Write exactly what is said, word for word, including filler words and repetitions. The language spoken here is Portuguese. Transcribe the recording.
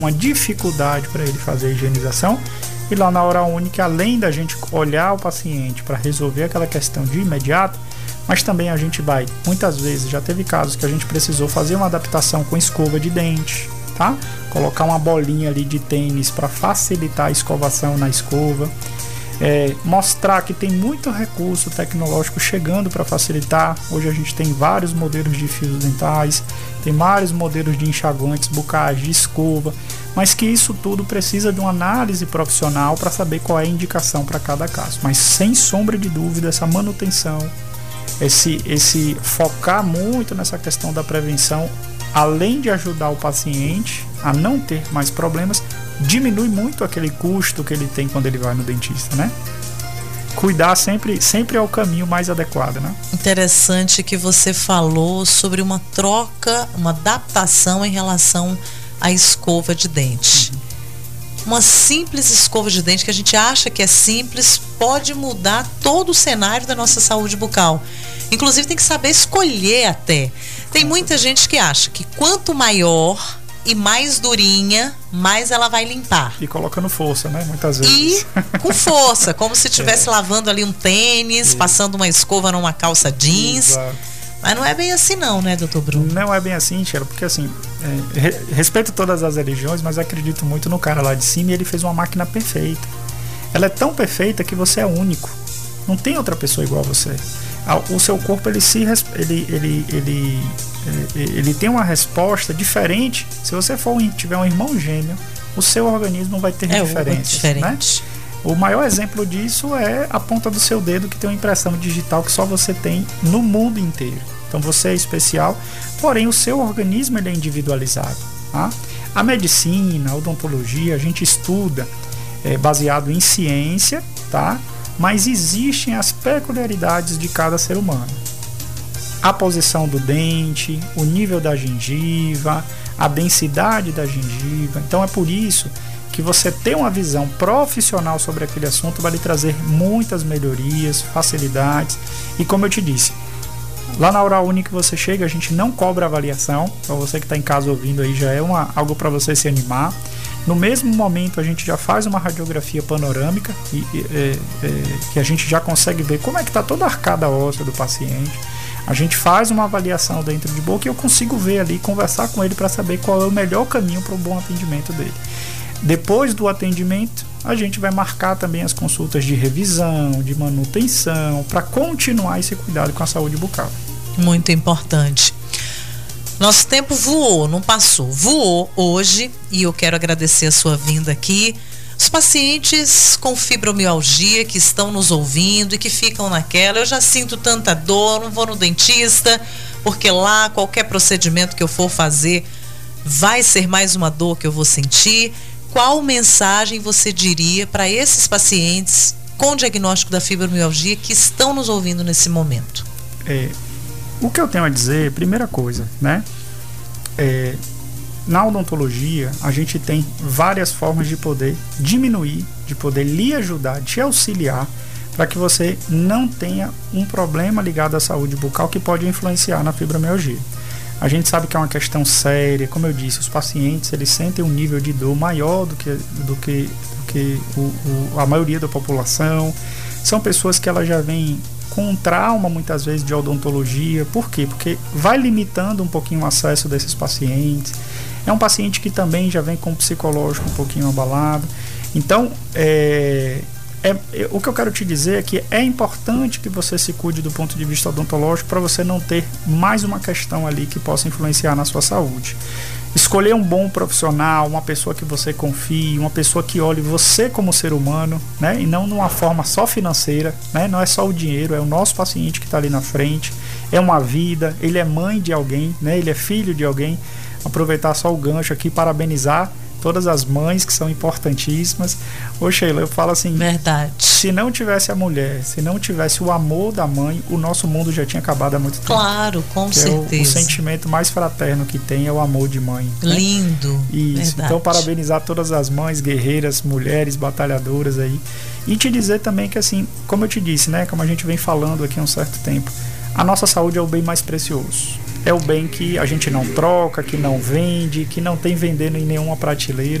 uma dificuldade para ele fazer a higienização. E lá na hora única, além da gente olhar o paciente para resolver aquela questão de imediato, mas também a gente vai, muitas vezes, já teve casos que a gente precisou fazer uma adaptação com escova de dente, tá? Colocar uma bolinha ali de tênis para facilitar a escovação na escova. É, mostrar que tem muito recurso tecnológico chegando para facilitar. Hoje a gente tem vários modelos de fios dentais, tem vários modelos de enxaguantes bucais, de escova, mas que isso tudo precisa de uma análise profissional para saber qual é a indicação para cada caso. Mas sem sombra de dúvida, essa manutenção, esse, esse focar muito nessa questão da prevenção, além de ajudar o paciente a não ter mais problemas, diminui muito aquele custo que ele tem quando ele vai no dentista, né? Cuidar sempre, sempre é o caminho mais adequado, né? Interessante que você falou sobre uma troca, uma adaptação em relação à escova de dente. Uhum. Uma simples escova de dente que a gente acha que é simples pode mudar todo o cenário da nossa saúde bucal. Inclusive tem que saber escolher até. Tem muita gente que acha que quanto maior e mais durinha, mais ela vai limpar. E colocando força, né? Muitas vezes. E com força, como se estivesse é. lavando ali um tênis, é. passando uma escova numa calça jeans. Exato. Mas não é bem assim não, né, doutor Bruno? Não é bem assim, Sheila, porque assim, é, re, respeito todas as religiões, mas acredito muito no cara lá de cima e ele fez uma máquina perfeita. Ela é tão perfeita que você é único. Não tem outra pessoa igual a você. O seu corpo, ele se ele, ele, ele, ele tem uma resposta diferente. Se você for tiver um irmão gêmeo, o seu organismo vai ter é diferenças, diferente. Né? O maior exemplo disso é a ponta do seu dedo, que tem uma impressão digital que só você tem no mundo inteiro. Então você é especial, porém o seu organismo ele é individualizado. Tá? A medicina, a odontologia, a gente estuda é, baseado em ciência, tá? Mas existem as peculiaridades de cada ser humano. A posição do dente, o nível da gengiva, a densidade da gengiva. Então é por isso que você ter uma visão profissional sobre aquele assunto vai lhe trazer muitas melhorias, facilidades. E como eu te disse, lá na Oral Unique que você chega, a gente não cobra avaliação. Para você que está em casa ouvindo aí, já é uma, algo para você se animar. No mesmo momento a gente já faz uma radiografia panorâmica e, é, é, que a gente já consegue ver como é que está toda a arcada óssea do paciente. A gente faz uma avaliação dentro de boca e eu consigo ver ali, conversar com ele para saber qual é o melhor caminho para o bom atendimento dele. Depois do atendimento, a gente vai marcar também as consultas de revisão, de manutenção, para continuar esse cuidado com a saúde bucal. Muito importante. Nosso tempo voou, não passou. Voou hoje e eu quero agradecer a sua vinda aqui. Os pacientes com fibromialgia que estão nos ouvindo e que ficam naquela, eu já sinto tanta dor, não vou no dentista, porque lá qualquer procedimento que eu for fazer vai ser mais uma dor que eu vou sentir. Qual mensagem você diria para esses pacientes com diagnóstico da fibromialgia que estão nos ouvindo nesse momento? É, o que eu tenho a dizer, primeira coisa, né? É, na odontologia, a gente tem várias formas de poder diminuir, de poder lhe ajudar, te auxiliar, para que você não tenha um problema ligado à saúde bucal que pode influenciar na fibromialgia. A gente sabe que é uma questão séria, como eu disse, os pacientes eles sentem um nível de dor maior do que, do que, do que o, o, a maioria da população. São pessoas que elas já vêm com um trauma muitas vezes de odontologia. Por quê? Porque vai limitando um pouquinho o acesso desses pacientes. É um paciente que também já vem com o psicológico um pouquinho abalado. Então, é, é, é, o que eu quero te dizer é que é importante que você se cuide do ponto de vista odontológico para você não ter mais uma questão ali que possa influenciar na sua saúde. Escolher um bom profissional, uma pessoa que você confie, uma pessoa que olhe você como ser humano, né? E não numa forma só financeira, né? Não é só o dinheiro, é o nosso paciente que está ali na frente, é uma vida, ele é mãe de alguém, né? Ele é filho de alguém. Aproveitar só o gancho aqui, parabenizar todas as mães que são importantíssimas. Ô Sheila, eu falo assim, verdade. Se não tivesse a mulher, se não tivesse o amor da mãe, o nosso mundo já tinha acabado há muito tempo. Claro, com que certeza. É o, o sentimento mais fraterno que tem é o amor de mãe. Né? Lindo. Isso. Verdade. Então, parabenizar todas as mães guerreiras, mulheres batalhadoras aí. E te dizer também que, assim, como eu te disse, né, como a gente vem falando aqui há um certo tempo, a nossa saúde é o bem mais precioso. é o bem que a gente não troca, que não vende, que não tem vendendo em nenhuma prateleira.